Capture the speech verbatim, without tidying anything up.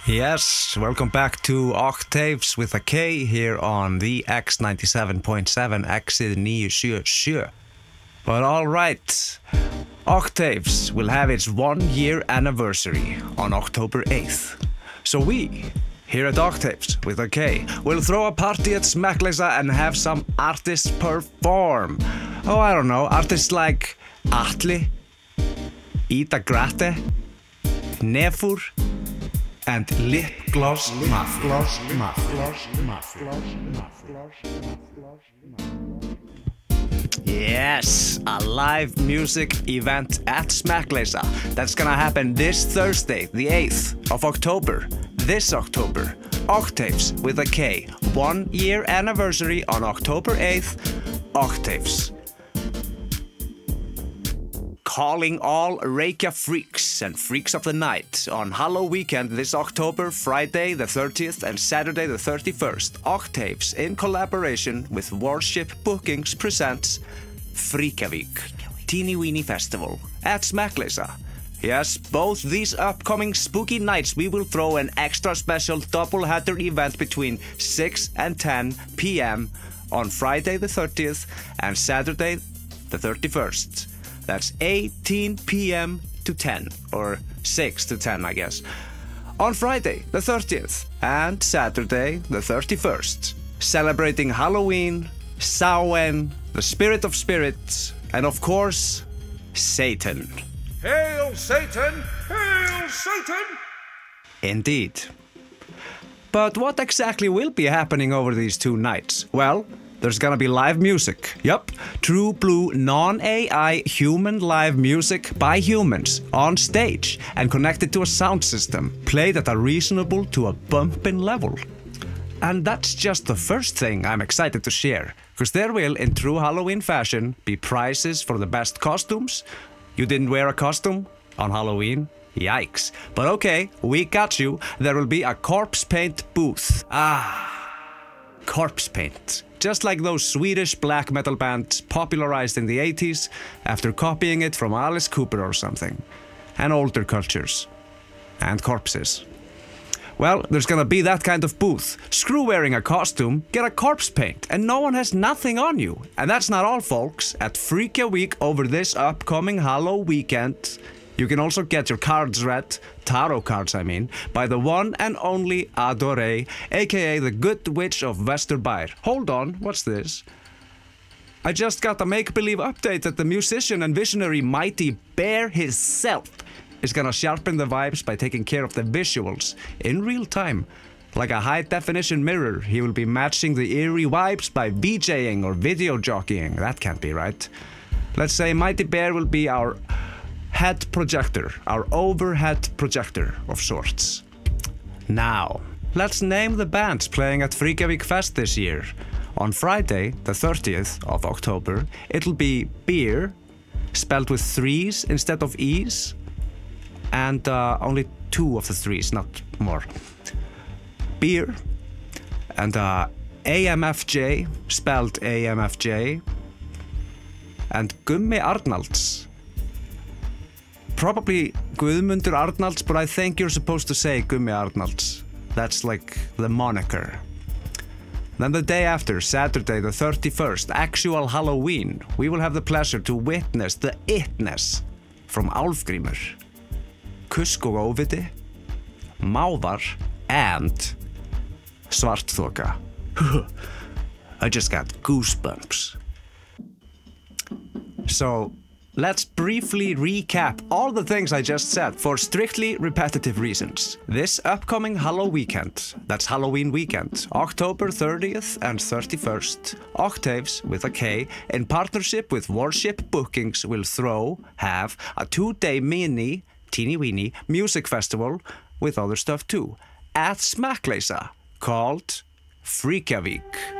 Yes, welcome back to Octaves with a K here on the X ninety-seven point seven X nine seventy-seven. But alright, Octaves will have its one year anniversary on October eighth. So we, here at Octaves with a K, will throw a party at Smekkleysa and have some artists perform. Oh, I don't know, artists like Atli, Ida Grate, Nefur, and Lip Gloss Mafia. Yes, a live music event at Smekkleysa. That's gonna happen this Thursday, the eighth of October. This October. Octaves with a K. One year anniversary on October eighth. Octaves. Calling all Reykja freaks and freaks of the night on Halloween weekend this October, Friday the thirtieth and Saturday the thirty-first. Octaves in collaboration with Worship Bookings presents Freakavík, Teeny Weeny Festival at Smekkleysa. Yes, both these upcoming spooky nights we will throw an extra special double-header event between six and ten p m on Friday the thirtieth and Saturday the thirty-first. That's eighteen p m to ten, or six to ten, I guess. On Friday, the thirtieth, and Saturday, the thirty-first. Celebrating Halloween, Samhain, the spirit of spirits, and of course, Satan. Hail Satan! Hail Satan! Indeed. But what exactly will be happening over these two nights? Well, there's gonna be live music. Yup, true blue, non-A I human live music by humans on stage and connected to a sound system, played at a reasonable to a bumpin' level. And that's just the first thing I'm excited to share, because there will, in true Halloween fashion, be prizes for the best costumes. You didn't wear a costume on Halloween? Yikes. But okay, we got you. There will be a corpse paint booth. Ah, corpse paint. Just like those Swedish black metal bands popularized in the eighties after copying it from Alice Cooper or something. And older cultures. And corpses. Well, there's gonna be that kind of booth. Screw wearing a costume, get a corpse paint, and no one has nothing on you. And that's not all, folks. At Freakavík over this upcoming Halloween weekend, you can also get your cards read, tarot cards I mean, by the one and only Adore, aka the Good Witch of Vesturbær. Hold on, what's this? I just got a make-believe update that the musician and visionary Mighty Bear himself is gonna sharpen the vibes by taking care of the visuals in real time. Like a high-definition mirror, he will be matching the eerie vibes by VJing or video jockeying. That can't be right. Let's say Mighty Bear will be our head projector, our overhead projector of sorts. Now, let's name the bands playing at Freakavík Fest this year. On Friday, the thirtieth of October, it'll be Beer, spelled with threes instead of e's, and uh, only two of the threes, not more. Beer, and uh, A M F J, spelled A M F J, and Gummi Arnalds. Probably Guðmundur Arnalds, but I think you're supposed to say Gummi Arnalds. That's like the moniker. Then the day after, Saturday the thirty-first, actual Halloween, we will have the pleasure to witness the itness from Álfgrímur, Kusk og Óviti, Mávar, and Svartþoka. I just got goosebumps. So, let's briefly recap all the things I just said for strictly repetitive reasons. This upcoming Halloween weekend, that's Halloween weekend, October thirtieth and thirty-first, Octaves with a K, in partnership with Worship Bookings, will throw, have a two-day mini, teeny weeny, music festival with other stuff too, at Smekkleysa, called Freakavík.